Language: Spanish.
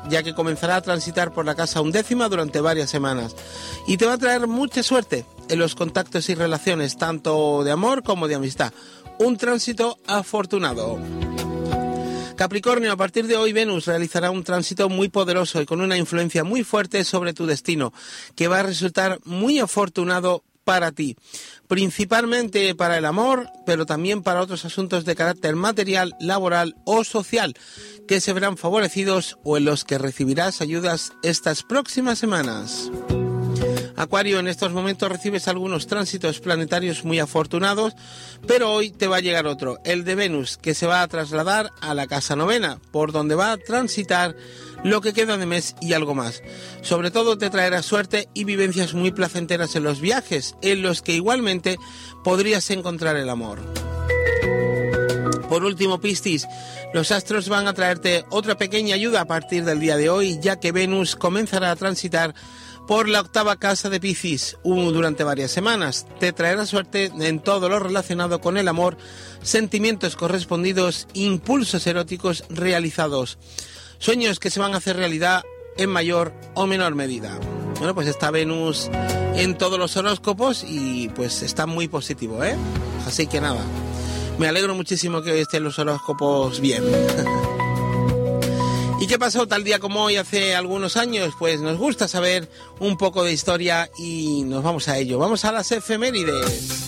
ya que comenzará a transitar por la casa 11ª durante varias semanas y te va a traer mucha suerte en los contactos y relaciones, tanto de amor como de amistad. Un tránsito afortunado. Capricornio, a partir de hoy Venus realizará un tránsito muy poderoso y con una influencia muy fuerte sobre tu destino, que va a resultar muy afortunado para ti, principalmente para el amor, pero también para otros asuntos de carácter material, laboral o social, que se verán favorecidos o en los que recibirás ayudas estas próximas semanas. Acuario, en estos momentos recibes algunos tránsitos planetarios muy afortunados, pero hoy te va a llegar otro, el de Venus, que se va a trasladar a la casa 9ª, por donde va a transitar lo que queda de mes y algo más. Sobre todo te traerá suerte y vivencias muy placenteras en los viajes, en los que igualmente podrías encontrar el amor. Por último, Piscis, los astros van a traerte otra pequeña ayuda a partir del día de hoy, ya que Venus comenzará a transitar por la 8ª casa de Piscis durante varias semanas. Te traerá suerte en todo lo relacionado con el amor, sentimientos correspondidos, impulsos eróticos realizados, sueños que se van a hacer realidad en mayor o menor medida. Bueno, pues está Venus en todos los horóscopos y pues está muy positivo, ¿eh? Así que nada, me alegro muchísimo que hoy estén los horóscopos bien. ¿Y qué pasó tal día como hoy hace algunos años? Pues nos gusta saber un poco de historia y nos vamos a ello. Vamos a las efemérides.